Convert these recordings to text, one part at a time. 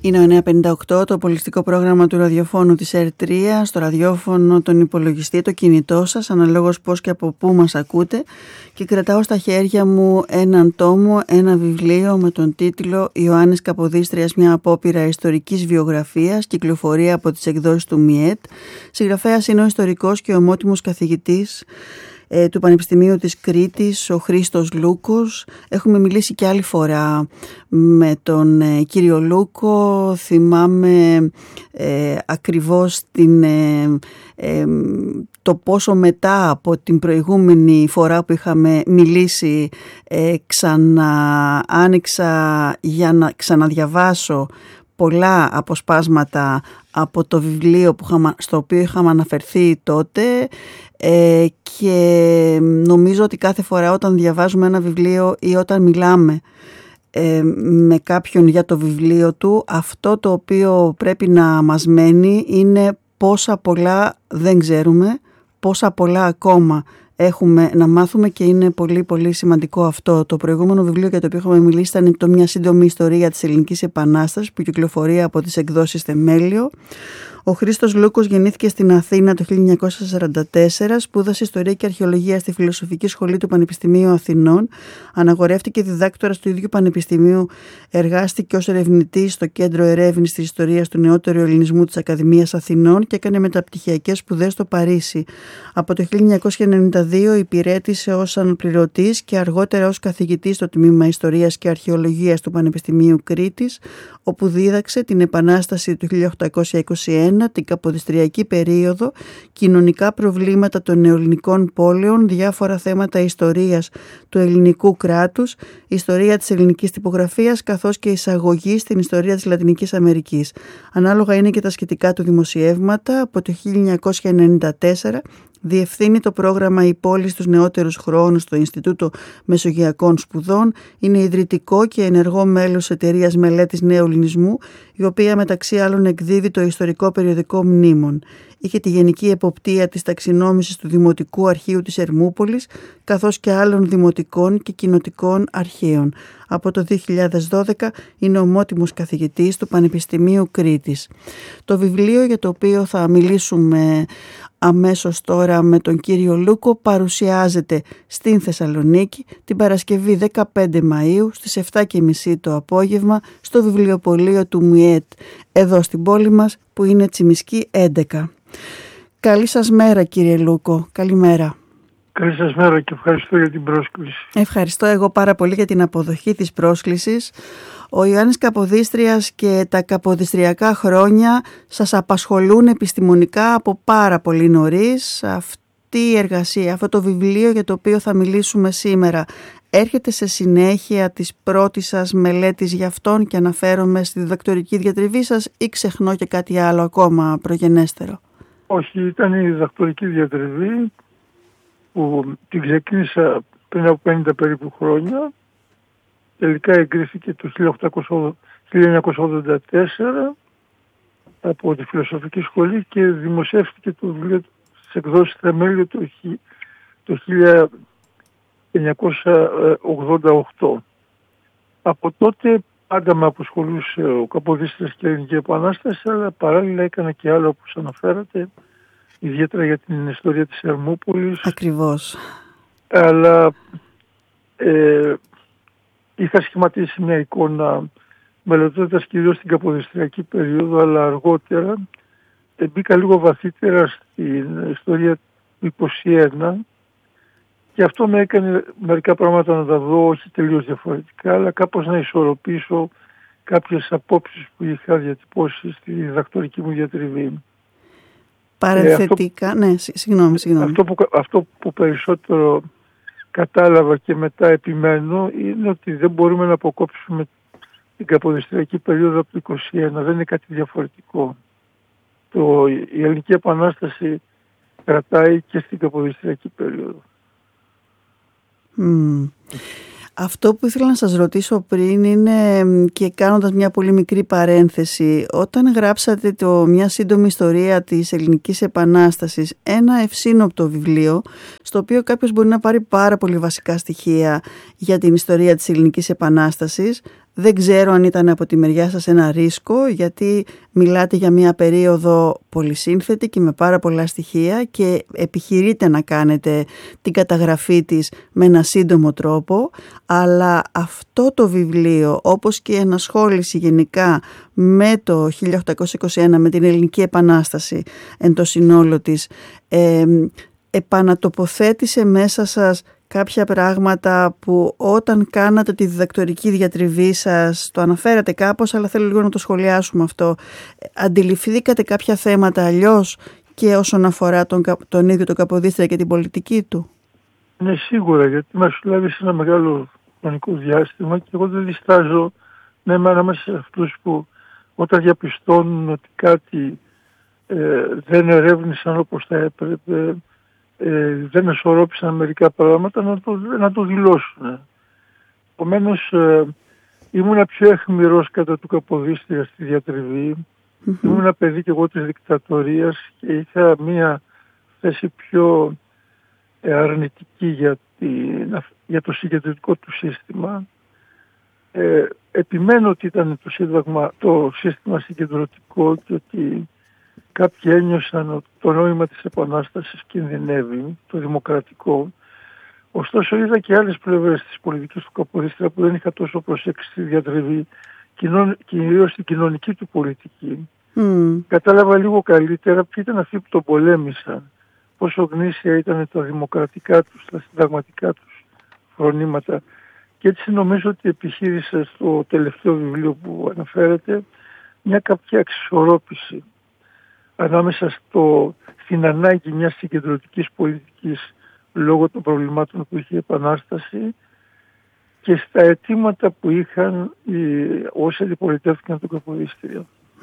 Είναι ο 958, το πολιτικό πρόγραμμα του ραδιοφώνου της ΕΡΤ3, στο ραδιόφωνο, τον υπολογιστή, το κινητό σας, αναλόγως πώς και από πού μας ακούτε, και κρατάω στα χέρια μου έναν τόμο, ένα βιβλίο με τον τίτλο «Ιωάννης Καποδίστριας, μια απόπειρα ιστορικής βιογραφίας», κυκλοφορία από τις εκδόσεις του ΜΙΕΤ. Συγγραφέας είναι ο ιστορικός και ομότιμος καθηγητής του Πανεπιστημίου της Κρήτης, ο Χρήστος Λούκος. Έχουμε μιλήσει και άλλη φορά με τον κύριο Λούκο. Θυμάμαι ακριβώς το πόσο μετά από την προηγούμενη φορά που είχαμε μιλήσει άνοιξα για να ξαναδιαβάσω πολλά αποσπάσματα από το βιβλίο στο οποίο είχαμε αναφερθεί τότε, και νομίζω ότι κάθε φορά όταν διαβάζουμε ένα βιβλίο ή όταν μιλάμε με κάποιον για το βιβλίο του, αυτό το οποίο πρέπει να μας μένει είναι πόσα πολλά δεν ξέρουμε, πόσα πολλά ακόμα έχουμε να μάθουμε, και είναι πολύ πολύ σημαντικό αυτό. Το προηγούμενο βιβλίο για το οποίο είχαμε μιλήσει ήταν το «Μια σύντομη ιστορία της Ελληνικής Επανάστασης», που κυκλοφορεί από τις εκδόσεις Θεμέλιο. Ο Χρήστος Λούκος γεννήθηκε στην Αθήνα το 1944, σπούδασε ιστορία και αρχαιολογία στη Φιλοσοφική Σχολή του Πανεπιστημίου Αθηνών, αναγορεύτηκε διδάκτορας του ίδιου πανεπιστημίου, εργάστηκε ως ερευνητής στο Κέντρο Ερεύνης της Ιστορίας του Νεότερου Ελληνισμού της Ακαδημίας Αθηνών και έκανε μεταπτυχιακές σπουδές στο Παρίσι. Από το 1992 υπηρέτησε ως αναπληρωτής και αργότερα ως καθηγητής στο Τμήμα Ιστορίας και Αρχαιολογίας του Πανεπιστημίου Κρήτης, όπου δίδαξε την Επανάσταση του 1821, την Καποδιστριακή περίοδο, κοινωνικά προβλήματα των νεοελληνικών πόλεων, διάφορα θέματα ιστορίας του ελληνικού κράτους, ιστορία της ελληνικής τυπογραφίας, καθώς και εισαγωγή στην ιστορία της Λατινικής Αμερικής. Ανάλογα είναι και τα σχετικά του δημοσιεύματα. Από το 1994 διευθύνει το πρόγραμμα «Η πόλη στους νεότερους χρόνους» στο Ινστιτούτο Μεσογειακών Σπουδών. Είναι ιδρυτικό και ενεργό μέλος εταιρείας μελέτης νέου ελληνισμού, η οποία μεταξύ άλλων εκδίδει το ιστορικό περιοδικό Μνήμων. Είχε τη γενική εποπτεία της ταξινόμησης του Δημοτικού Αρχείου της Ερμούπολης, καθώς και άλλων δημοτικών και κοινοτικών αρχείων. Από το 2012 είναι ομότιμος καθηγητής του Πανεπιστημίου Κρήτης. Το βιβλίο για το οποίο θα μιλήσουμε αμέσως τώρα με τον κύριο Λούκο παρουσιάζεται στην Θεσσαλονίκη την Παρασκευή 15 Μαΐου στις 7:30 το απόγευμα στο βιβλιοπωλείο του ΜΙΕΤ, εδώ στην πόλη μας, που είναι Τσιμισκή 11. Καλή σας μέρα, κύριε Λούκο. Καλημέρα. Καλή σας μέρα και ευχαριστώ για την πρόσκληση. Ευχαριστώ εγώ πάρα πολύ για την αποδοχή της πρόσκλησης. Ο Ιωάννης Καποδίστριας και τα καποδιστριακά χρόνια σας απασχολούν επιστημονικά από πάρα πολύ νωρίς. Αυτή η εργασία, αυτό το βιβλίο για το οποίο θα μιλήσουμε σήμερα, έρχεται σε συνέχεια της πρώτης σας μελέτης για αυτόν και αναφέρομαι στη διδακτορική διατριβή σας, ή ξεχνώ και κάτι άλλο ακόμα προγενέστερο? Όχι, ήταν η διδακτορική διατριβή που την ξεκίνησα πριν από 50 περίπου χρόνια. Τελικά εγκρίθηκε το 1984 από τη Φιλοσοφική Σχολή και δημοσιεύτηκε το βιβλίο στις εκδόσεις Θεμέλιο το 1988. Από τότε πάντα με απασχολούσε ο Καποδίστριας και η Ελληνική Επανάσταση, αλλά παράλληλα έκανα και άλλο, όπως αναφέρατε, ιδιαίτερα για την ιστορία της Ερμούπολης. Ακριβώς. Αλλά είχα σχηματίσει μια εικόνα μελετώντας κυρίως την καποδιστριακή περίοδο, αλλά αργότερα μπήκα λίγο βαθύτερα στην ιστορία του 21 και αυτό με έκανε μερικά πράγματα να τα δω όχι τελείως διαφορετικά, αλλά κάπως να ισορροπήσω κάποιες απόψεις που είχα διατυπώσει στη διδακτορική μου διατριβή. Παρενθετικά, ναι, συγγνώμη. Αυτό που περισσότερο κατάλαβα και μετά επιμένω είναι ότι δεν μπορούμε να αποκόψουμε την καποδιστριακή περίοδο από το 21. Δεν είναι κάτι διαφορετικό. Η Ελληνική Επανάσταση κρατάει και στην καποδιστριακή περίοδο. Αυτό που ήθελα να σας ρωτήσω πριν είναι, και κάνοντας μια πολύ μικρή παρένθεση, όταν γράψατε μια σύντομη ιστορία της Ελληνικής Επανάστασης, ένα ευσύνοπτο βιβλίο, στο οποίο κάποιος μπορεί να πάρει πάρα πολύ βασικά στοιχεία για την ιστορία της Ελληνικής Επανάστασης, Δεν ξέρω αν ήταν από τη μεριά σας ένα ρίσκο, γιατί μιλάτε για μια περίοδο πολυσύνθετη και με πάρα πολλά στοιχεία και επιχειρείτε να κάνετε την καταγραφή της με ένα σύντομο τρόπο, αλλά αυτό το βιβλίο, όπως και η ενασχόληση γενικά με το 1821, με την Ελληνική Επανάσταση εν το συνόλο της, επανατοποθέτησε μέσα σας κάποια πράγματα που όταν κάνατε τη διδακτορική διατριβή σας, το αναφέρατε κάπως, αλλά θέλω λίγο να το σχολιάσουμε αυτό, αντιληφθήκατε κάποια θέματα αλλιώς και όσον αφορά τον ίδιο τον Καποδίστρια και την πολιτική του? Ναι, σίγουρα, γιατί μας λάβει σε ένα μεγάλο χρονικό διάστημα και εγώ δεν διστάζω να είμαι ανάμεσα σε αυτούς που όταν διαπιστώνουν ότι κάτι δεν ερεύνησαν όπως θα έπρεπε, δεν εσωρόπησαν μερικά πράγματα, να το δηλώσουν. Επομένως, ήμουν πιο αιχμηρός κατά του Καποδίστρια στη διατριβή. Ήμουν ένα παιδί και εγώ της δικτατορίας και είχα μία θέση πιο αρνητική για το συγκεντρωτικό του σύστημα. Επιμένω ότι ήταν το σύστημα συγκεντρωτικό και ότι κάποιοι ένιωσαν ότι το νόημα της Επανάστασης κινδυνεύει, το δημοκρατικό. Ωστόσο είδα και άλλες πλευρές της πολιτικής του Καποδίστρια που δεν είχα τόσο προσέξει στη διατριβή, κυρίως στην κοινωνική του πολιτική. Κατάλαβα λίγο καλύτερα ποιοι ήταν αυτοί που τον πολέμησαν, πόσο γνήσια ήταν τα δημοκρατικά τους, τα συνταγματικά τους φρονήματα. Και έτσι νομίζω ότι επιχείρησα στο τελευταίο βιβλίο που αναφέρεται μια κάποια εξισορρόπηση ανάμεσα στην ανάγκη μιας συγκεντρωτικής πολιτικής λόγω των προβλημάτων που είχε η Επανάσταση και στα αιτήματα που είχαν όσοι αντιπολιτεύτηκαν τον Καποδίστρια.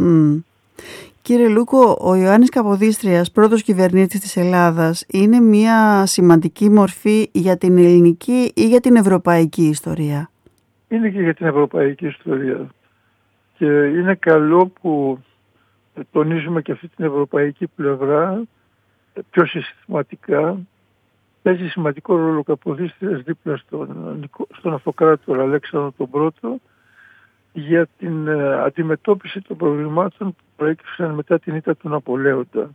Κύριε Λούκο, ο Ιωάννης Καποδίστριας, πρώτος κυβερνήτης της Ελλάδας, είναι μια σημαντική μορφή για την ελληνική ή για την ευρωπαϊκή ιστορία? Είναι και για την ευρωπαϊκή ιστορία. Και είναι καλό που τονίζουμε και αυτή την ευρωπαϊκή πλευρά πιο συστηματικά. Παίζει σημαντικό ρόλο ο Καποδίστριας δίπλα στον αυτοκράτορα Αλέξανδρο τον Πρώτο για την αντιμετώπιση των προβλημάτων που προέκυψαν μετά την ήττα του Ναπολέοντα.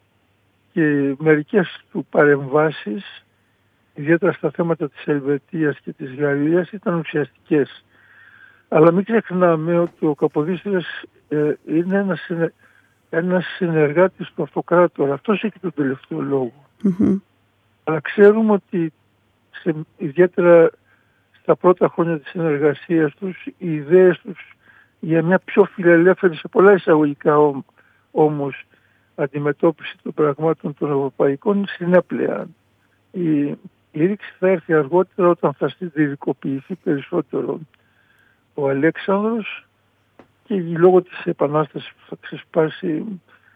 Και μερικές του παρεμβάσεις, ιδιαίτερα στα θέματα της Ελβετίας και της Γαλλίας, ήταν ουσιαστικές. Αλλά μην ξεχνάμε ότι ο Καποδίστριας είναι ένας συνεργάτης του αυτοκράτορα. Αυτός έχει τον τελευταίο λόγο. Αλλά ξέρουμε ότι ιδιαίτερα στα πρώτα χρόνια της συνεργασίας τους, οι ιδέες τους για μια πιο φιλελεύθερη, σε πολλά εισαγωγικά όμως, αντιμετώπιση των πραγμάτων των ευρωπαϊκών συνέπλεαν. Η ρήξη θα έρθει αργότερα όταν θα συντηρικοποιηθεί περισσότερο ο Αλέξανδρος και λόγω της επανάστασης που θα ξεσπάσει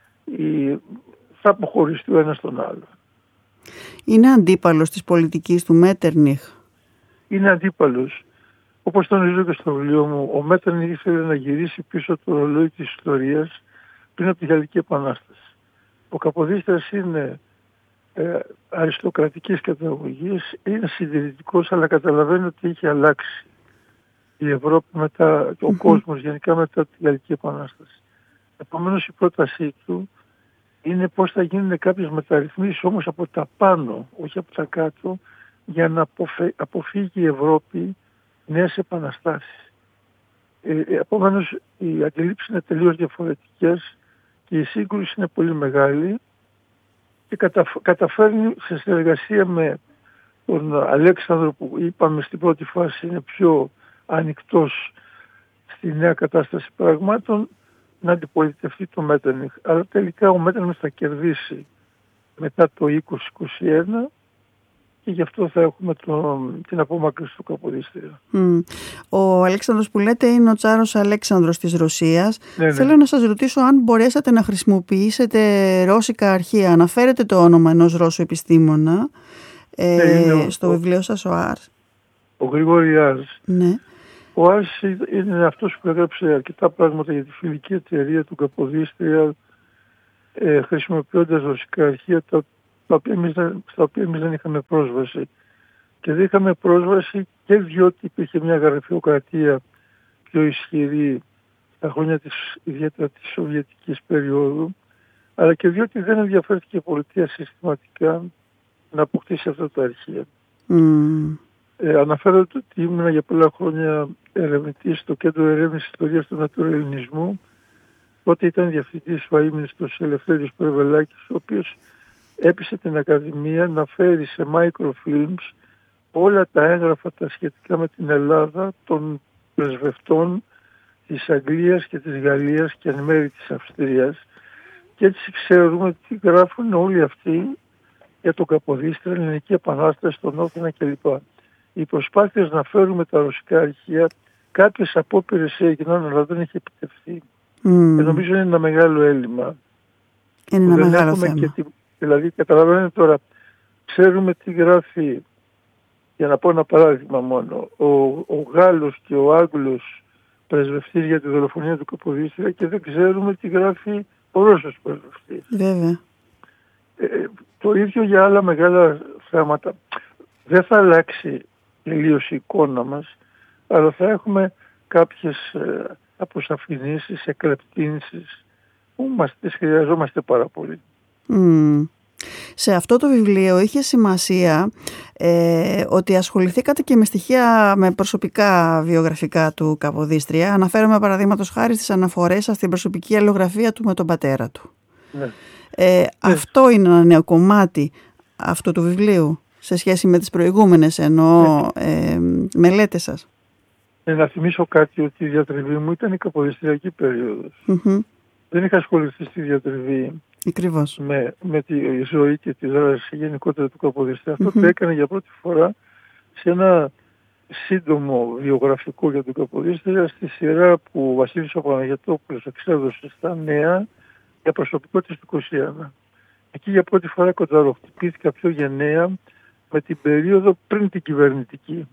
θα αποχωριστεί ο ένας τον άλλο. Είναι αντίπαλος της πολιτικής του Μέττερνιχ? Είναι αντίπαλος. Όπως τονίζω και στο βιβλίο μου, ο Μέττερνιχ ήθελε να γυρίσει πίσω το ρολόι της ιστορίας πριν από τη Γαλλική Επανάσταση. Ο Καποδίστριας είναι αριστοκρατικής καταγωγής, είναι συντηρητικός, αλλά καταλαβαίνει ότι έχει αλλάξει η Ευρώπη μετά, ο κόσμος γενικά μετά τη Γαλλική Επανάσταση. Επομένως η πρότασή του είναι πώς θα γίνουν κάποιες μεταρρυθμίσεις όμως από τα πάνω, όχι από τα κάτω, για να αποφύγει η Ευρώπη νέες επαναστάσεις. Επομένως οι αντιλήψεις είναι τελείως διαφορετικές και η σύγκρουση είναι πολύ μεγάλη και καταφέρνει σε συνεργασία με τον Αλέξανδρο που είπαμε στην πρώτη φάση είναι πιο ανοιχτός στη νέα κατάσταση πραγμάτων να αντιπολιτευτεί το Μέττερνιχ. Αλλά τελικά ο Μέττερνιχ θα κερδίσει μετά το 2021 και γι' αυτό θα έχουμε την απόμακρυνση του Καποδίστρια. Ο Αλέξανδρος που λέτε είναι ο Τσάρος Αλέξανδρος της Ρωσίας. Ναι. Θέλω να σας ρωτήσω αν μπορέσατε να χρησιμοποιήσετε ρώσικα αρχεία. Αναφέρετε το όνομα ενός Ρώσου επιστήμονα στο βιβλίο σας, ο Άρς. Ο Γρηγόρη Άρς. Ναι. Ο Άρς είναι αυτός που έγραψε αρκετά πράγματα για τη φιλική εταιρεία του Καποδίστρια χρησιμοποιώντας ρωσικά αρχεία στα οποία εμείς δεν είχαμε πρόσβαση. Και δεν είχαμε πρόσβαση και διότι υπήρχε μια γραφειοκρατία πιο ισχυρή στα χρόνια ιδιαίτερα της Σοβιετικής περίοδου, αλλά και διότι δεν ενδιαφέρθηκε η πολιτεία συστηματικά να αποκτήσει αυτά τα αρχεία. Αναφέρεται ότι ήμουν για πολλά χρόνια ερευνητής στο Κέντρο Ερεύνησης Ιστορίας του Νατουραλινισμού. Τότε ήταν διευθυντής ο αείμνηστος Ελευθέριος Περβελάκης, ο οποίος έπεισε την Ακαδημία να φέρει σε microfilms όλα τα έγγραφα τα σχετικά με την Ελλάδα των πρεσβευτών της Αγγλίας και της Γαλλίας και εν μέρει της Αυστρίας, και έτσι ξέρουμε τι γράφουν όλοι αυτοί για τον Καποδίστρια, Ελληνική Επανάσταση, τον Όθωνα κλπ. Οι προσπάθειες να φέρουμε τα ρωσικά αρχεία, κάποιες απόπειρες έγιναν, αλλά δεν έχει επιτευχθεί. Και νομίζω είναι ένα μεγάλο έλλειμμα. Είναι ένα μεγάλο θέμα. Δηλαδή, καταλαβαίνετε τώρα, ξέρουμε τι γράφει, για να πω ένα παράδειγμα μόνο, ο Γάλλος και ο Άγγλος πρεσβευτής για τη δολοφονία του Καποδίστρια, και δεν ξέρουμε τι γράφει ο Ρώσος πρεσβευτής. Βέβαια. Το ίδιο για άλλα μεγάλα θέματα. Δεν θα αλλάξει τελείως η εικόνα μας, αλλά θα έχουμε κάποιες αποσαφηνήσεις, εκλεπτύνσεις που τις χρειαζόμαστε πάρα πολύ. Σε αυτό το βιβλίο είχε σημασία ότι ασχοληθήκατε και με στοιχεία, με προσωπικά βιογραφικά του Καποδίστρια. Αναφέρομαι παραδείγματος χάρη στις αναφορές σας στην προσωπική αλληλογραφία του με τον πατέρα του. Ναι. Αυτό είναι ένα νέο κομμάτι αυτού του βιβλίου σε σχέση με τις προηγούμενες μελέτες σας. Να θυμίσω κάτι, ότι η διατριβή μου ήταν η καποδιστριακή περίοδος. Δεν είχα ασχοληθεί στη διατριβή με τη ζωή και τη δράση γενικότερα του Καποδίστρια. Αυτό το έκανε για πρώτη φορά σε ένα σύντομο βιογραφικό για τον Καποδίστρια, στη σειρά που ο Βασίλης ο Παναγιωτόπουλος εξέδωσε στα Νέα για προσωπικότητες του 21. Εκεί για πρώτη φορά κονταροχτυπήθηκα πιο γενναία με την περίοδο πριν την κυβερνητική.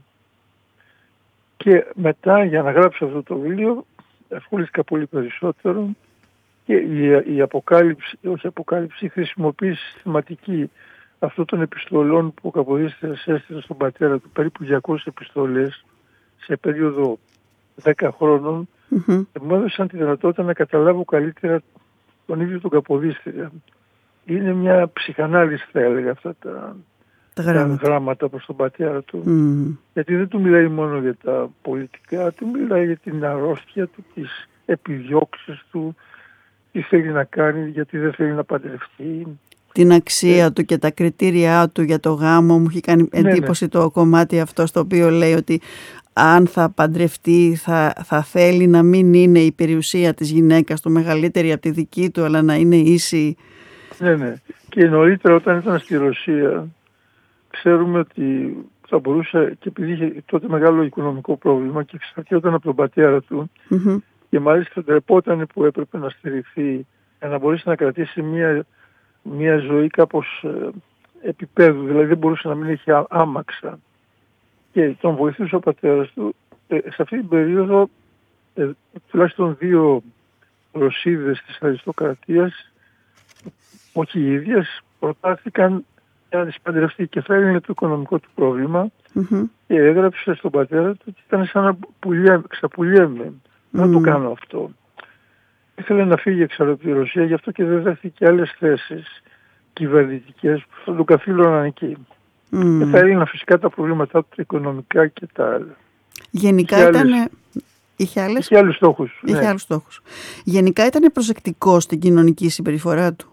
Και μετά, για να γράψω αυτό το βιβλίο, ασχολήθηκα πολύ περισσότερο, και η αποκάλυψη, η χρησιμοποίηση συστηματική αυτών των επιστολών που ο Καποδίστριας έστειλε στον πατέρα του, περίπου 200 επιστολές σε περίοδο 10 χρόνων, μου έδωσαν τη δυνατότητα να καταλάβω καλύτερα τον ίδιο τον Καποδίστρια. Είναι μια ψυχανάλυση, θα έλεγα, αυτά τα γράμματα προς τον πατέρα του. Γιατί δεν του μιλάει μόνο για τα πολιτικά, του μιλάει για την αρρώστια του, τις επιδιώξεις του, τι θέλει να κάνει, γιατί δεν θέλει να παντρευτεί. Την αξία του και τα κριτήριά του για το γάμο. Μου έχει κάνει εντύπωση το κομμάτι αυτό, στο οποίο λέει ότι αν θα παντρευτεί θα θέλει να μην είναι η περιουσία της γυναίκας του μεγαλύτερη από τη δική του, αλλά να είναι ίση. Ναι. Και νωρίτερα, όταν ήταν στη Ρωσία, ξέρουμε ότι θα μπορούσε, και επειδή είχε τότε μεγάλο οικονομικό πρόβλημα και εξαρτιόταν από τον πατέρα του, και μάλιστα ντρεπόταν που έπρεπε να στηριχθεί για να μπορέσει να κρατήσει μια ζωή κάπως επίπεδου, δηλαδή δεν μπορούσε να μην έχει άμαξα. Και τον βοηθούσε ο πατέρας του. Σε αυτή την περίοδο τουλάχιστον 2 Ρωσίδες της αριστοκρατίας, όχι οι ίδιες, προτάθηκαν να τις παντρευτεί, και θα είναι το οικονομικό του πρόβλημα, και έγραψε στον πατέρα του ότι ήταν σαν να ξαπουλιέμαι. Δεν το κάνω αυτό. Ήθελε να φύγει εξ από τη Ρωσία, γι' αυτό και δεν δέχτηκε άλλες θέσεις κυβερνητικές που θα τον καθήλωναν εκεί. Και θα έλυνα φυσικά τα προβλήματά του, τα οικονομικά και τα άλλα. Γενικά είχε άλλους στόχους. Είχε άλλους στόχους. Γενικά ήταν προσεκτικός στην κοινωνική συμπεριφορά του.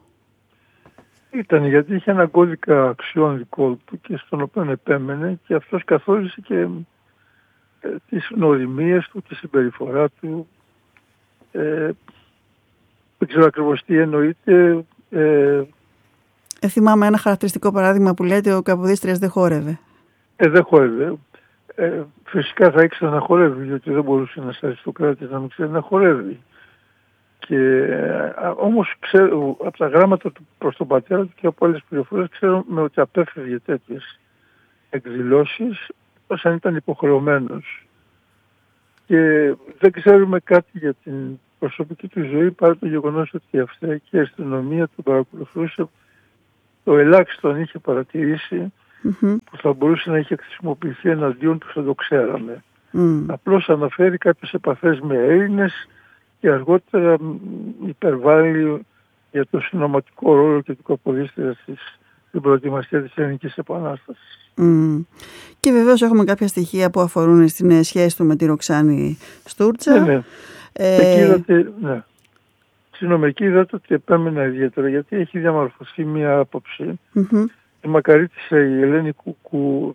Ήταν, γιατί είχε ένα κώδικα αξιών δικό του και στον οποίο επέμενε, και αυτός καθόρισε και τις νοημίες του, τη συμπεριφορά του. Δεν ξέρω ακριβώς τι εννοείται. Θυμάμαι ένα χαρακτηριστικό παράδειγμα που λέτε: ο Καποδίστριας δεν χόρευε. Δεν χόρευε. Φυσικά θα ήξερε να χορεύει, γιατί δεν μπορούσε ένας αριστοκράτης να μην ξέρει να χορεύει. Και όμως ξέρω, από τα γράμματα του προς τον πατέρα του και από άλλες πληροφορίες, ξέρουμε ότι απέφευγε τέτοιες εκδηλώσεις ως αν ήταν υποχρεωμένος. Και δεν ξέρουμε κάτι για την προσωπική του ζωή, παρά το γεγονός ότι η Αυστριακή αστυνομία τον παρακολουθούσε, το ελάχιστον είχε παρατηρήσει που θα μπορούσε να είχε χρησιμοποιηθεί εναντίον του, θα το ξέραμε. Απλώς αναφέρει κάποιες επαφές με Έλληνες και αργότερα υπερβάλλει για το συνωματικό ρόλο και του Καποδίστρια στην προετοιμασία της Ελληνικής Επανάστασης. Και βεβαίως έχουμε κάποια στοιχεία που αφορούν στην σχέση του με τη Ροξάνη Στούρτσα. Ναι. Εκεί είδατε ότι επέμενα ιδιαίτερα, γιατί έχει διαμορφωθεί μια άποψη. Η μακαρίτησα η Ελένη Κουκού,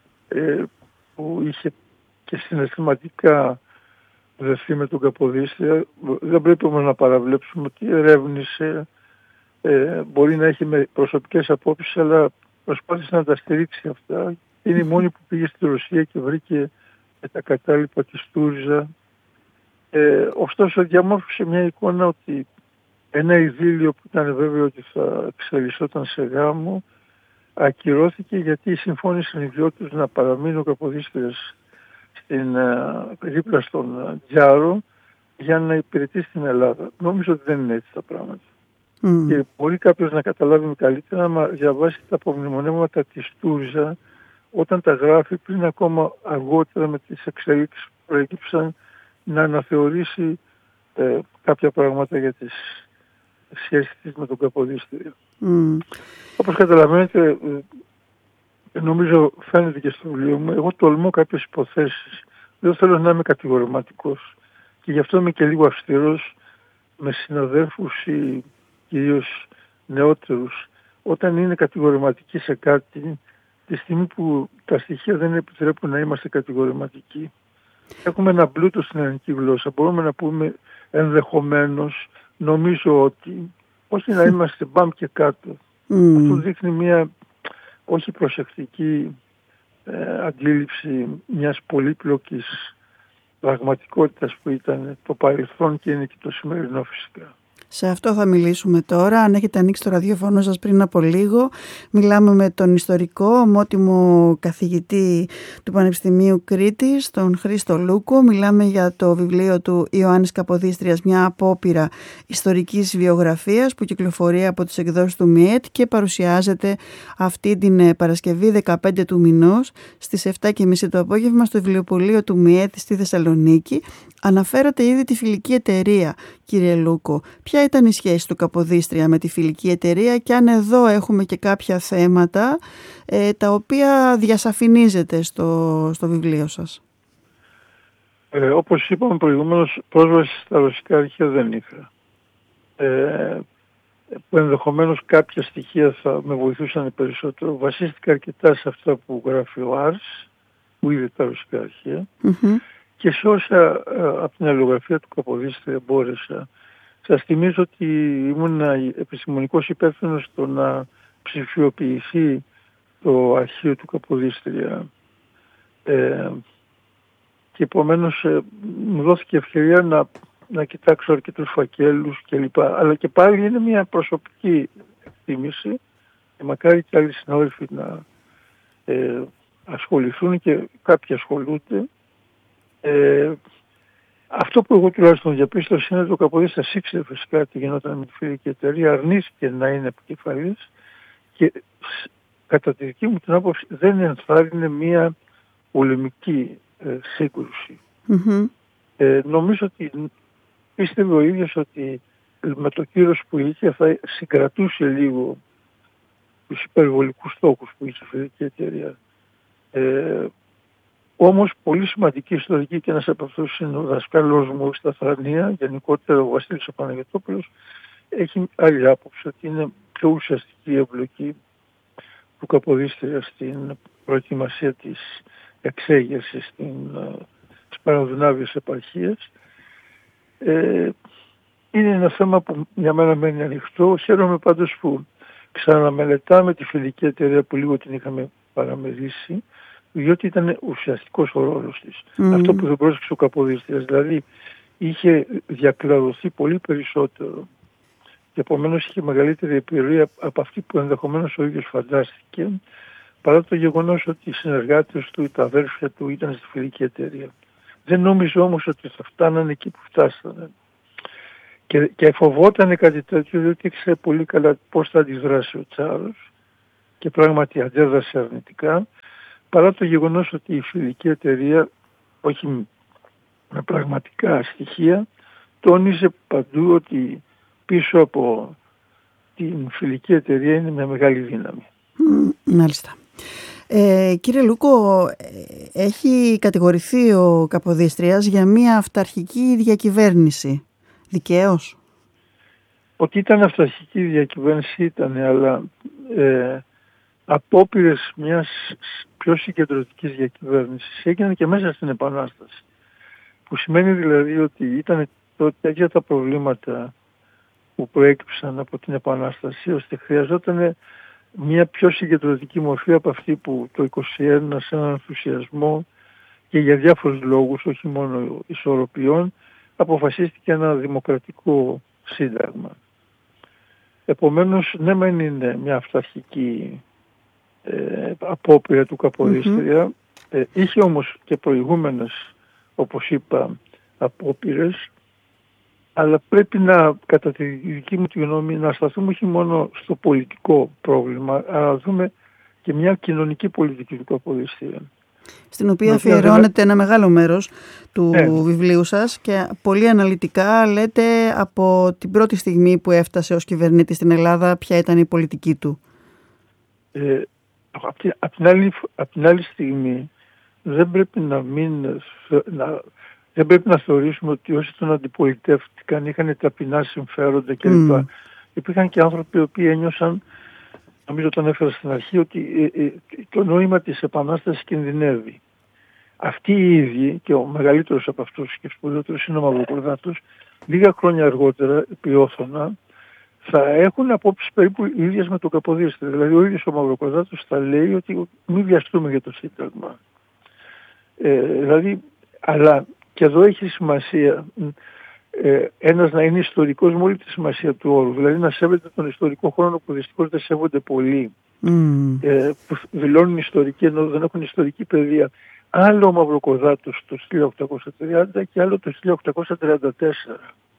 που είχε και συναισθηματικά δεθεί με τον Καποδίστρια, δεν πρέπει όμως να παραβλέψουμε ότι ερεύνησε, μπορεί να έχει με προσωπικές απόψεις, αλλά προσπάθησε να τα στηρίξει αυτά. Είναι η μόνη που πήγε στη Ρωσία και βρήκε τα κατάλοιπα της Στούρζα. Ωστόσο διαμόρφωσε μια εικόνα ότι ένα ειδήλιο που ήταν βέβαιο ότι θα εξελισσόταν σε γάμο ακυρώθηκε, γιατί συμφώνησαν οι δυο τους να παραμείνει ο Καποδίστριας δίπλα στον Τζάρο για να υπηρετήσει στην Ελλάδα. Νομίζω ότι δεν είναι έτσι τα πράγματα. Και μπορεί κάποιος να καταλάβει καλύτερα άμα διαβάσει τα απομνημονεύματα της Στούρζα, όταν τα γράφει πριν ακόμα αργότερα με τις εξελίξεις που προέκυψαν, να αναθεωρήσει κάποια πράγματα για τις σχέσεις της με τον Καποδίστρια. Όπως καταλαβαίνετε, νομίζω φαίνεται και στο βιβλίο μου, εγώ τολμώ κάποιες υποθέσεις. Δεν θέλω να είμαι κατηγορηματικός και γι' αυτό είμαι και λίγο αυστηρός με συναδέλφους ή κυρίως νεότερους. Όταν είναι κατηγορηματικοί σε κάτι, τη στιγμή που τα στοιχεία δεν επιτρέπουν να είμαστε κατηγορηματικοί. Έχουμε ένα πλούτο στην ελληνική γλώσσα. Μπορούμε να πούμε ενδεχομένως, νομίζω ότι, όχι να είμαστε μπαμ και κάτω. Αυτό δείχνει μια όχι προσεκτική αντίληψη μιας πολύπλοκης πραγματικότητας που ήταν το παρελθόν και είναι και το σημερινό φυσικά. Σε αυτό θα μιλήσουμε τώρα. Αν έχετε ανοίξει το ραδιοφωνό σας πριν από λίγο, μιλάμε με τον ιστορικό, ομότιμο καθηγητή του Πανεπιστημίου Κρήτης, τον Χρήστο Λούκο. Μιλάμε για το βιβλίο του Ιωάννης Καποδίστριας, μια απόπειρα ιστορικής βιογραφίας, που κυκλοφορεί από τις εκδόσεις του ΜΙΕΤ και παρουσιάζεται αυτή την Παρασκευή 15 του μηνός στις 7:30 το απόγευμα στο βιβλιοπωλείο του ΜΙΕΤ στη Θεσσαλονίκη. Αναφέρατε ήδη τη φιλική εταιρεία, κύριε Λούκο. Ποια ήταν η σχέση του Καποδίστρια με τη φιλική εταιρεία, και αν εδώ έχουμε και κάποια θέματα τα οποία διασαφηνίζετε στο βιβλίο σας? Όπως είπαμε προηγουμένως, πρόσβαση στα ρωσικά αρχεία δεν είχα. Που ενδεχομένως κάποια στοιχεία θα με βοηθούσαν περισσότερο. Βασίστηκα αρκετά σε αυτά που γράφει ο Άρς, που είδε τα ρωσικά αρχεία, και σε όσα από την αλληλογραφία του Καποδίστρια μπόρεσα. Σας θυμίζω ότι ήμουν επιστημονικός υπεύθυνος στο να ψηφιοποιηθεί το αρχείο του Καποδίστρια και επομένως μου δόθηκε ευκαιρία να κοιτάξω αρκετούς φακέλους κλπ. Αλλά και πάλι είναι μια προσωπική εκτίμηση και μακάρι και άλλοι συνάδελφοι να ασχοληθούν, και κάποιοι ασχολούνται. Αυτό που εγώ τουλάχιστον διαπίστωσα είναι ότι ο Καποδίστριας ήξερε φυσικά τι γινόταν με τη φιλική εταιρεία, αρνήθηκε να είναι επικεφαλής και κατά τη δική μου την άποψη δεν ενθάρρυνε μια πολεμική σύγκρουση. Νομίζω ότι πίστευε ο ίδιος ότι με το κύρος που είχε θα συγκρατούσε λίγο τους υπερβολικούς στόχους που είχε η φιλική εταιρεία. Όμως πολύ σημαντική ιστορική, και ένας από αυτούς είναι ο δασκάλος μου στα Θρανία, γενικότερα ο Βασίλης ο Παναγιωτόπουλος, έχει άλλη άποψη, ότι είναι πιο ουσιαστική η εμπλοκή του Καποδίστρια στην προετοιμασία της εξέγερσης της Παναδουνάβιας επαρχίας. Είναι ένα θέμα που για μένα μένει ανοιχτό. Χαίρομαι πάντως που ξαναμελετάμε τη φιλική εταιρεία που λίγο την είχαμε παραμερίσει, διότι ήταν ουσιαστικός ο ρόλος της. Αυτό που δεν πρόσεξε ο Καποδίστριας, δηλαδή είχε διακλαδωθεί πολύ περισσότερο και επομένως είχε μεγαλύτερη επιρροή από αυτή που ενδεχομένως ο ίδιος φαντάστηκε, παρά το γεγονός ότι οι συνεργάτες του, τα αδέρφια του ήταν στη φιλική εταιρεία. Δεν νόμιζε όμως ότι θα φτάνανε εκεί που φτάσανε. Και φοβόταν κάτι τέτοιο, διότι ήξερε πολύ καλά πώς θα αντιδράσει ο Τσάρος και πράγματι αντέδρασε αρνητικά, παρά το γεγονός ότι η φιλική εταιρεία όχι με πραγματικά στοιχεία, τόνιζε παντού ότι πίσω από την φιλική εταιρεία είναι μια μεγάλη δύναμη. Μάλιστα. Κύριε Λούκο, έχει κατηγορηθεί ο Καποδίστριας για μια αυταρχική διακυβέρνηση. Δικαίως? Ότι ήταν αυταρχική διακυβέρνηση ήταν, αλλά απόπειρες μιας πιο συγκεντρωτικής διακυβέρνησης έγιναν και μέσα στην Επανάσταση. Που σημαίνει δηλαδή ότι ήταν τέτοια τα προβλήματα που προέκυψαν από την Επανάσταση, ώστε χρειαζόταν μια πιο συγκεντρωτική μορφή από αυτή που το 1921 σε έναν ενθουσιασμό και για διάφορους λόγους, όχι μόνο ισορροπιών, αποφασίστηκε ένα δημοκρατικό σύνταγμα. Επομένως, ναι μεν είναι μια αυταρχική απόπειρα του Καποδίστρια, είχε όμως και προηγούμενες, όπως είπα, απόπειρες, αλλά πρέπει να, κατά τη δική μου τη γνώμη, να σταθούμε όχι μόνο στο πολιτικό πρόβλημα, αλλά να δούμε και μια κοινωνική πολιτική του Καποδίστρια. Στην οποία αφιερώνεται ένα μεγάλο μέρος του βιβλίου σας και πολύ αναλυτικά λέτε από την πρώτη στιγμή που έφτασε ως κυβερνήτης στην Ελλάδα ποια ήταν η πολιτική του. Απ' την άλλη στιγμή δεν πρέπει δεν πρέπει να θεωρήσουμε ότι όσοι τον αντιπολιτεύτηκαν είχαν ταπεινά συμφέροντα κλπ. Υπήρχαν και άνθρωποι οι οποίοι ένιωσαν, νομίζω τον έφερα στην αρχή, ότι το νόημα της Επανάστασης κινδυνεύει. Αυτοί οι ίδιοι, και ο μεγαλύτερος από αυτούς και σπουδαιότερος είναι ο Μαυροκορδάτος, λίγα χρόνια αργότερα, επί Όθωνα, θα έχουν απόψεις περίπου οι ίδιες με τον Καποδίστρια. Δηλαδή ο ίδιος ο Μαυροκορδάτος θα λέει ότι μην βιαστούμε για το Σύνταγμα. Αλλά και εδώ έχει σημασία ένας να είναι ιστορικός με όλη τη σημασία του όρου. Δηλαδή να σέβεται τον ιστορικό χρόνο που δυστυχώς δεν σέβονται πολλοί. Που δηλώνουν ιστορική ενώ δεν έχουν ιστορική παιδεία. Άλλο ο Μαυροκορδάτος το 1830 και άλλο το 1834.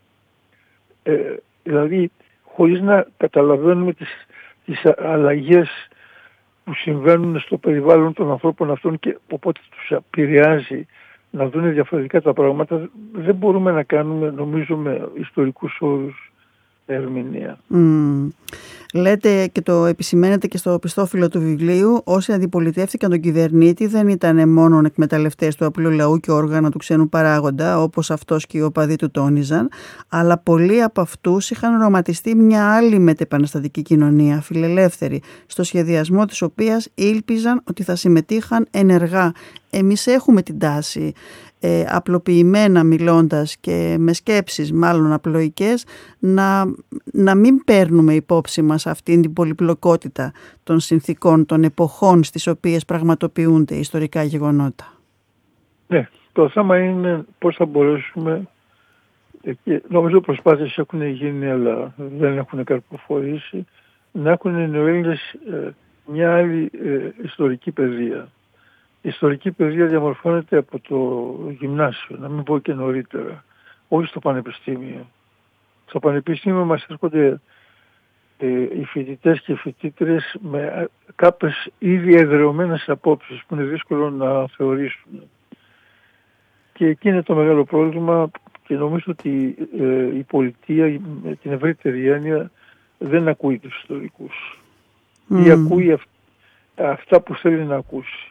Δηλαδή χωρίς να καταλαβαίνουμε τις αλλαγές που συμβαίνουν στο περιβάλλον των ανθρώπων αυτών και οπότε τους επηρεάζει να δουν διαφορετικά τα πράγματα, δεν μπορούμε να κάνουμε, νομίζω, με ιστορικούς όρους ερμηνεία. Λέτε και το επισημαίνετε και στο οπισθόφυλλο του βιβλίου, όσοι αντιπολιτεύτηκαν τον κυβερνήτη δεν ήταν μόνο εκμεταλλευτές του απλού λαού και όργανα του ξένου παράγοντα, όπως αυτός και οι οπαδοί του τόνιζαν, αλλά πολλοί από αυτούς είχαν οραματιστεί μια άλλη μετεπαναστατική κοινωνία, φιλελεύθερη, στο σχεδιασμό της οποίας ήλπιζαν ότι θα συμμετείχαν ενεργά. Εμείς έχουμε την τάση, απλοποιημένα μιλώντας και με σκέψεις μάλλον απλοϊκές, να μην παίρνουμε υπόψη μας αυτήν την πολυπλοκότητα των συνθήκων, των εποχών στις οποίες πραγματοποιούνται ιστορικά γεγονότα. Ναι, το θέμα είναι πώς θα μπορέσουμε, και νομίζω προσπάθειες έχουν γίνει αλλά δεν έχουν καρποφορήσει, να έχουν οι νεοέλληνες μια άλλη ιστορική παιδεία. Η ιστορική παιδεία διαμορφώνεται από το γυμνάσιο, να μην πω και νωρίτερα, όχι στο πανεπιστήμιο. Στο πανεπιστήμιο μας έρχονται οι φοιτητές και οι φοιτήτρες με κάποιες ήδη εδραιωμένες απόψεις που είναι δύσκολο να θεωρήσουν. Και εκεί είναι το μεγάλο πρόβλημα και νομίζω ότι η πολιτεία με την ευρύτερη έννοια δεν ακούει τους ιστορικούς. Ή ακούει αυτά που θέλει να ακούσει.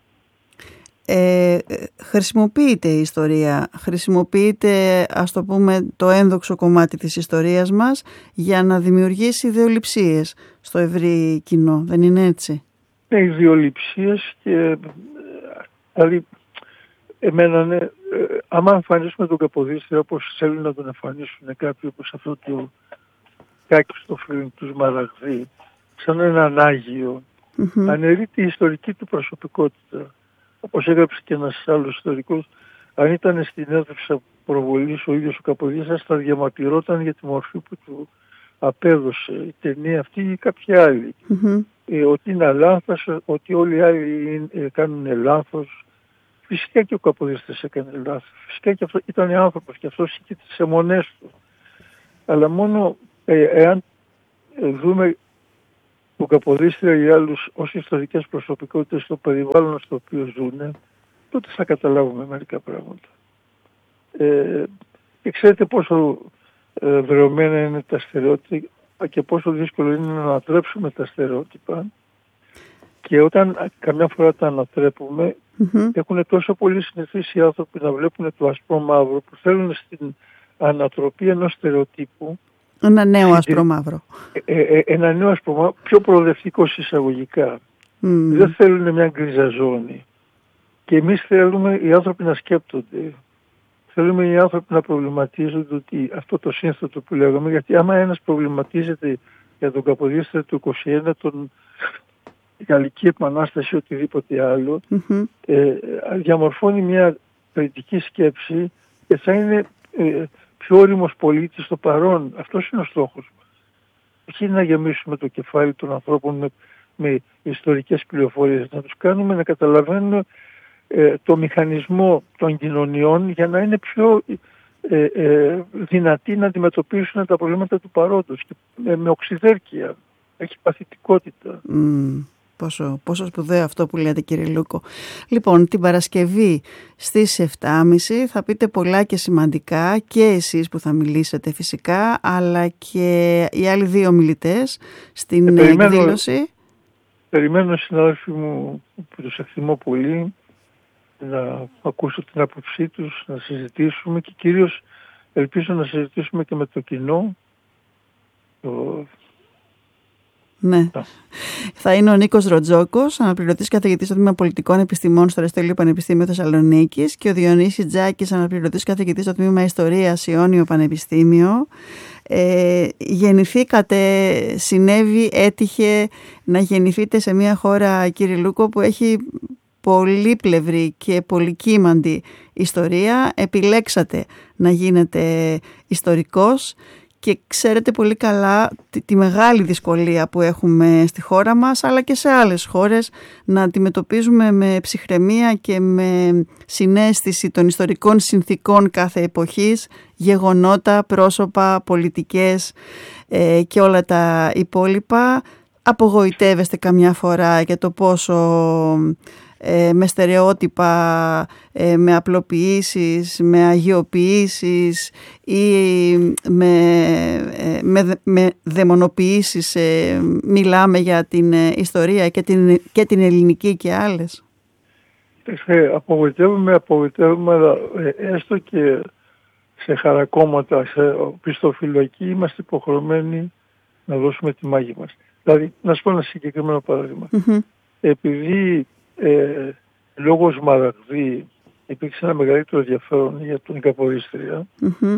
Χρησιμοποιείται η ιστορία, χρησιμοποιείται, ας το πούμε, το ένδοξο κομμάτι της ιστορίας μας για να δημιουργήσει ιδεολειψίες στο ευρύ κοινό, δεν είναι έτσι? Ναι, ιδεολειψίες και δηλαδή εμένα ναι, άμα εμφανίσουμε τον Καποδίστρια όπως θέλουν να τον εμφανίσουν κάποιοι, όπως αυτό του Κάκη στο φίλο του Σμαραγδί, σαν έναν Άγιο, αναιρεί τη ιστορική του προσωπικότητα. Όπως έγραψε και ένας άλλος ιστορικός, αν ήταν στην αίθουσα προβολής ο ίδιος ο Καποδίστριας θα διαμαρτυρόταν για τη μορφή που του απέδωσε η ταινία αυτή ή κάποια άλλη. Ότι είναι λάθος, ότι όλοι οι άλλοι κάνουν λάθος. Φυσικά και ο Καποδίστριας έκανε λάθος. Φυσικά και αυτό ήταν άνθρωπος και αυτός είχε τις αιμονές του. Αλλά μόνο εάν δούμε τον Καποδίστρια ή άλλους ως ιστορικές προσωπικότητες στο περιβάλλον στο οποίο ζουν, τότε θα καταλάβουμε μερικά πράγματα. Και ξέρετε πόσο βρεωμένα είναι τα στερεότυπα και πόσο δύσκολο είναι να ανατρέψουμε τα στερεότυπα, και όταν καμιά φορά τα ανατρέπουμε, έχουν τόσο πολύ συνηθίσει οι άνθρωποι να βλέπουν το ασπρό μαύρο, που θέλουν στην ανατροπή ενός στερεοτύπου ένα νέο ασπρό μαύρο. Ένα νέο ασπρό μαύρο, πιο προοδευτικό εισαγωγικά. Δεν θέλουν μια γκρίζα ζώνη. Και εμείς θέλουμε οι άνθρωποι να σκέπτονται. Θέλουμε οι άνθρωποι να προβληματίζονται, ότι αυτό το σύνθετο που λέγαμε, γιατί άμα ένας προβληματίζεται για τον Καποδίστρια του 21, τον Γαλλική Επανάσταση ή οτιδήποτε άλλο, διαμορφώνει μια κριτική σκέψη και θα είναι πιο όριμος πολίτης στο παρόν. Αυτός είναι ο στόχος μας. Όχι να γεμίσουμε το κεφάλι των ανθρώπων με ιστορικές πληροφορίες, να τους κάνουμε να καταλαβαίνουν το μηχανισμό των κοινωνιών για να είναι πιο δυνατοί να αντιμετωπίσουν τα προβλήματα του παρόντος και με οξυδέρκεια. Έχει παθητικότητα. Πόσο σπουδαίο αυτό που λέτε, κύριε Λούκο. Λοιπόν, την Παρασκευή στις 7.30 θα πείτε πολλά και σημαντικά, και εσείς που θα μιλήσετε φυσικά, αλλά και οι άλλοι δύο μιλητές στην εκδήλωση. Περιμένω, συνάδελφοι μου, που τους εκτιμώ πολύ, να ακούσω την άποψή τους, να συζητήσουμε, και κυρίως ελπίζω να συζητήσουμε και με το κοινό. Ναι. Θα είναι ο Νίκος Ροτζόκος, αναπληρωτής καθηγητής στο Τμήμα Πολιτικών Επιστημών στο Αριστοτέλειο Πανεπιστήμιο Θεσσαλονίκης, και ο Διονύσης Τζάκης, αναπληρωτής καθηγητής στο Τμήμα Ιστορίας Ιόνιο Πανεπιστήμιο. Γεννηθήκατε, συνέβη, έτυχε να γεννηθείτε σε μια χώρα, κύριε Λούκο, που έχει πολύπλευρη και πολυκύμαντη ιστορία. Επιλέξατε να γίνετε ιστορικός και ξέρετε πολύ καλά τη μεγάλη δυσκολία που έχουμε στη χώρα μας, αλλά και σε άλλες χώρες, να αντιμετωπίζουμε με ψυχραιμία και με συναίσθηση των ιστορικών συνθήκων κάθε εποχής, γεγονότα, πρόσωπα, πολιτικές και όλα τα υπόλοιπα. Απογοητεύεστε καμιά φορά για το πόσο με στερεότυπα, με απλοποιήσεις, με αγιοποιήσεις ή με δαιμονοποιήσεις μιλάμε για την ιστορία και την ελληνική και άλλες? Απογοητεύουμε, αλλά έστω και σε χαρακόμματα, σε πιστοφυλακή, είμαστε υποχρεωμένοι να δώσουμε τη μάχη μας. Δηλαδή, να σου πω ένα συγκεκριμένο παράδειγμα. Επειδή λόγω Σμαραγδί υπήρξε ένα μεγαλύτερο ενδιαφέρον για τον Καποδίστρια,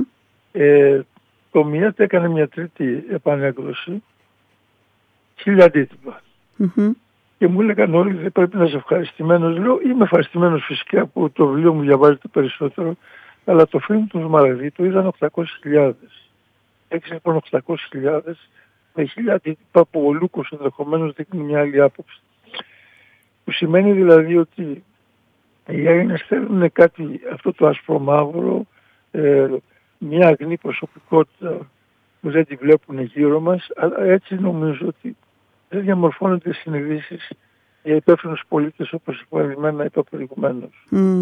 το ΜΙΑΤ έκανε μια τρίτη επανέκδοση, 1000 αντίτυπα. Και μου έλεγαν όλοι, δεν πρέπει να είσαι ευχαριστημένος. Λέω, είμαι ευχαριστημένος φυσικά που το βιβλίο μου διαβάζεται περισσότερο, αλλά το φιλμ του Σμαραγδί το είδαν 800.000. Έξι λοιπόν 800.000 με 1000 αντίτυπα, που ο Λούκος ενδεχομένως δείχνει μια άλλη άποψη. Που σημαίνει δηλαδή ότι οι Έλληνες θέλουν κάτι, αυτό το ασπρομαύρο, μια αγνή προσωπικότητα που δεν τη βλέπουν γύρω μας, αλλά έτσι νομίζω ότι δεν διαμορφώνονται συνειδήσεις για υπεύθυνους πολίτες, όπως επανειλημμένα είπα προηγουμένως.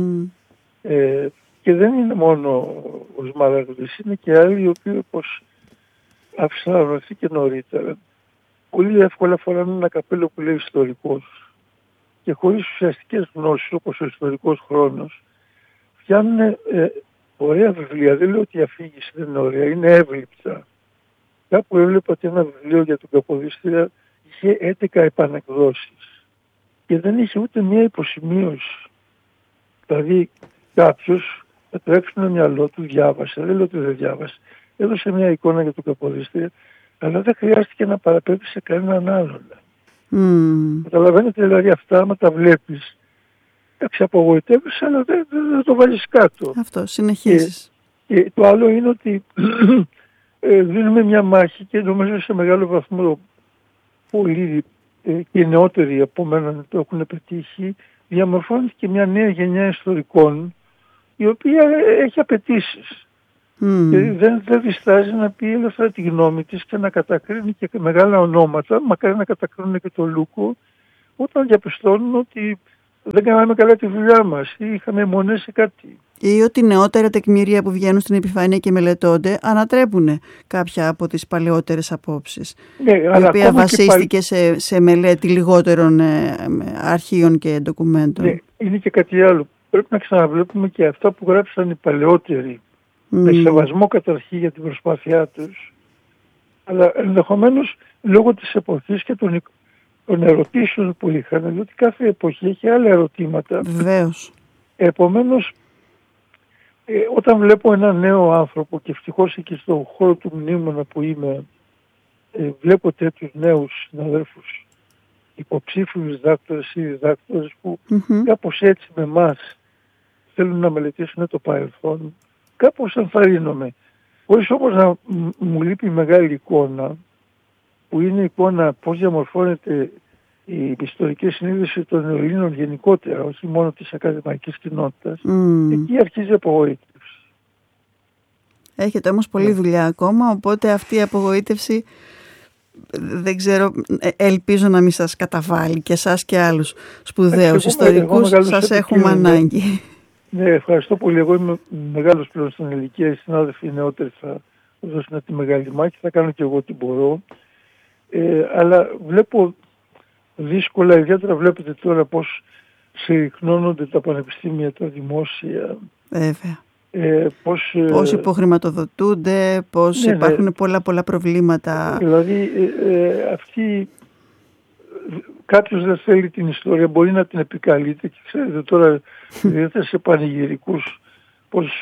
Και δεν είναι μόνο ο Σμαραγδής, είναι και άλλοι οι οποίοι, όπως άφησα να ρωτηθεί και νωρίτερα, πολύ εύκολα φοράνε ένα καπέλο που λέει ιστορικός, και χωρίς ουσιαστικές γνώσεις, όπως ο ιστορικός χρόνος, φτιάχνουν ωραία βιβλία. Δεν λέω ότι η αφήγηση δεν είναι ωραία, είναι εύληπτα. Κάπου έβλεπα ότι ένα βιβλίο για τον Καποδίστρια είχε 11 επανεκδόσεις και δεν είχε ούτε μία υποσημείωση. Δηλαδή κάποιος με το έξυπνο μυαλό του διάβασε, δεν λέω ότι δεν διάβασε, έδωσε μια εικόνα για τον Καποδίστρια, αλλά δεν χρειάστηκε να παραπέμψει σε κανέναν άλλον. Καταλαβαίνετε, δηλαδή αυτά, άμα τα βλέπεις, απογοητεύεις, αλλά δεν το βάλεις κάτω. Αυτό, συνεχίζεις. Και το άλλο είναι ότι δίνουμε μια μάχη, και νομίζω σε μεγάλο βαθμό πολλοί και νεότεροι από μένα το έχουν πετύχει, διαμορφώνεται και μια νέα γενιά ιστορικών, η οποία έχει απαιτήσεις. Και δεν διστάζει να πει ελεύθερα τη γνώμη της και να κατακρίνει και μεγάλα ονόματα, μακάρι να κατακρίνουν και τον Λούκο, όταν διαπιστώνουν ότι δεν κάναμε καλά τη δουλειά μας ή είχαμε μονές σε κάτι. Ή ότι νεότερα τεκμήρια που βγαίνουν στην επιφάνεια και μελετώνται ανατρέπουν κάποια από τις παλαιότερες απόψεις. Ναι, η οποία βασίστηκε σε μελέτη λιγότερων αρχείων και ντοκουμέντων. Ναι, είναι και κάτι άλλο. Πρέπει να ξαναβλέπουμε και αυτά που γράψαν οι παλαιότεροι. Με σεβασμό καταρχήν για την προσπάθειά τους. Αλλά ενδεχομένως λόγω της εποχής και των ερωτήσεων που είχαν, διότι κάθε εποχή έχει άλλα ερωτήματα. Βεβαίως. Επομένως, όταν βλέπω έναν νέο άνθρωπο και ευτυχώς εκεί στον χώρο του μνήμωνα που είμαι, βλέπω τέτοιους νέους συναδέλφους, υποψήφιους διδάκτορες ή διδάκτορες που κάπως έτσι με εμάς θέλουν να μελετήσουν το παρελθόν, κάπως ενθαρρύνομαι. Χωρίς όμως να μου λείπει μεγάλη εικόνα, που είναι η εικόνα πώς διαμορφώνεται η ιστορική συνείδηση των Ελλήνων γενικότερα, όχι μόνο της ακαδημαϊκής κοινότητας. Εκεί αρχίζει η απογοήτευση. Έχετε όμως πολλή δουλειά ακόμα, οπότε αυτή η απογοήτευση, δεν ξέρω, ελπίζω να μην σας καταβάλει και εσάς και άλλους σπουδαίους ιστορικούς, σας έχουμε ανάγκη. Ναι, ευχαριστώ πολύ. Εγώ είμαι μεγάλος πλέον στην ηλικία, οι συνάδελφοι νεότεροι θα δώσουν τη μεγάλη μάχη, θα κάνω και εγώ ό,τι μπορώ. Αλλά βλέπω δύσκολα, ιδιαίτερα βλέπετε τώρα πώς συρρυκνώνονται τα πανεπιστήμια, τα δημόσια. Βέβαια. Πώς υποχρηματοδοτούνται, πώς υπάρχουν πολλά προβλήματα. Δηλαδή κάποιος δεν θέλει την ιστορία, μπορεί να την επικαλείται και ξέρετε τώρα ιδιαίτερα σε πανηγυρικούς πως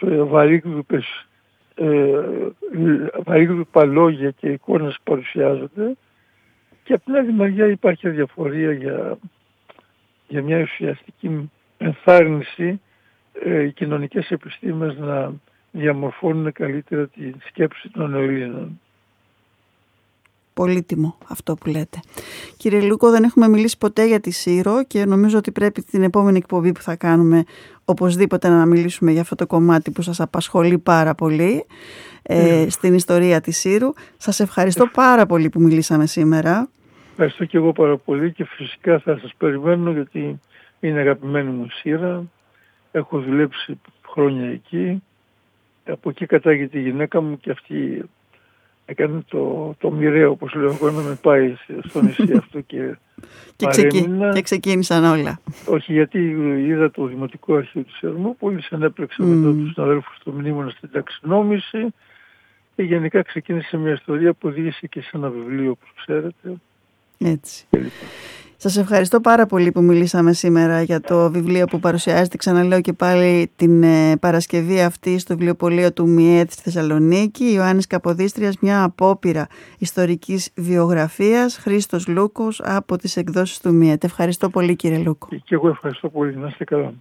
βαρύγδουπα λόγια και εικόνες παρουσιάζονται και από την άλλη μεριά υπάρχει αδιαφορία για μια ουσιαστική ενθάρρυνση οι κοινωνικές επιστήμες να διαμορφώνουν καλύτερα τη σκέψη των Ελλήνων. Πολύτιμο αυτό που λέτε. Κύριε Λούκο, δεν έχουμε μιλήσει ποτέ για τη Σύρο και νομίζω ότι πρέπει την επόμενη εκπομπή που θα κάνουμε οπωσδήποτε να μιλήσουμε για αυτό το κομμάτι που σας απασχολεί πάρα πολύ στην ιστορία της Σύρου. Σας ευχαριστώ πάρα πολύ που μιλήσαμε σήμερα. Ευχαριστώ και εγώ πάρα πολύ και φυσικά θα σας περιμένω γιατί είναι αγαπημένη μου Σύρα. Έχω δουλέψει χρόνια εκεί. Από εκεί κατάγεται η γυναίκα μου και αυτή έκανε το μοιραίο, όπως λέω εγώ, να με πάει στο νησί αυτό και ξεκίνησαν όλα. Όχι, γιατί είδα το Δημοτικό Αρχείο της Ερμούπολης, ενέπλεξα μετά τους συναδέλφους του Μνήμωνα στην ταξινόμηση και γενικά ξεκίνησε μια ιστορία που οδήγησε και σε ένα βιβλίο, όπως ξέρετε. Έτσι. Σας ευχαριστώ πάρα πολύ που μιλήσαμε σήμερα για το βιβλίο που παρουσιάζεται, ξαναλέω και πάλι, την Παρασκευή αυτή στο βιβλιοπωλείο του ΜΙΕΤ στη Θεσσαλονίκη. Ιωάννης Καποδίστριας, μια απόπειρα ιστορικής βιογραφίας, Χρήστος Λούκος από τις εκδόσεις του ΜΙΕΤ. Ευχαριστώ πολύ, κύριε Λούκο. Και εγώ ευχαριστώ πολύ. Να είστε καλά.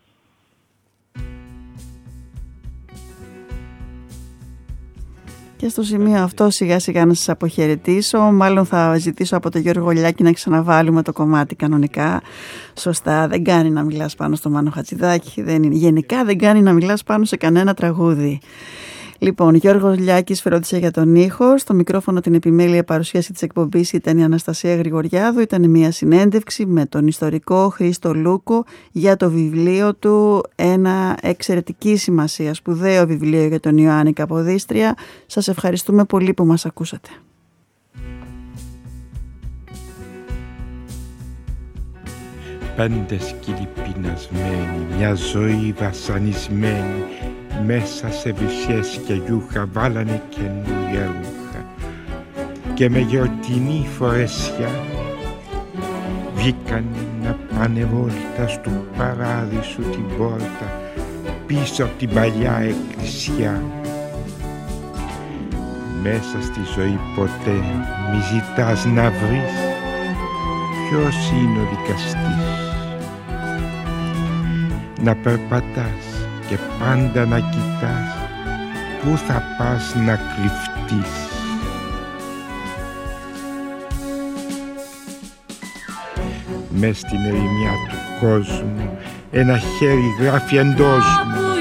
Και στο σημείο αυτό σιγά σιγά να σας αποχαιρετήσω. Μάλλον θα ζητήσω από τον Γιώργο Λιάκη να ξαναβάλουμε το κομμάτι κανονικά. Σωστά, δεν κάνει να μιλάς πάνω στο Μάνο Χατζηδάκη. Γενικά δεν κάνει να μιλάς πάνω σε κανένα τραγούδι. Λοιπόν, Γιώργος Λιάκης φρόντισε για τον ήχο. Στο μικρόφωνο την επιμέλεια παρουσίαση της εκπομπής ήταν η Αναστασία Γρηγοριάδου. Ήταν μια συνέντευξη με τον ιστορικό Χρήστο Λούκο για το βιβλίο του. Ένα εξαιρετική σημασία, σπουδαίο βιβλίο για τον Ιωάννη Καποδίστρια. Σας ευχαριστούμε πολύ που μας ακούσατε. Πέντε σκύλοι πεινασμένοι, μια ζωή βασανισμένη, μέσα σε βυσσιές και γιούχα βάλανε καινούρια ρούχα και με γιορτινή φορέσια βγήκαν να πάνε βόλτα στου παράδεισου την πόρτα πίσω από την παλιά εκκλησιά. Μέσα στη ζωή ποτέ μη ζητάς να βρεις ποιος είναι ο δικαστής. Να περπατάς και πάντα να κοιτάς πού θα πας να κρυφτείς. Μες στην ερημιά του κόσμου ένα χέρι γράφει εντός μου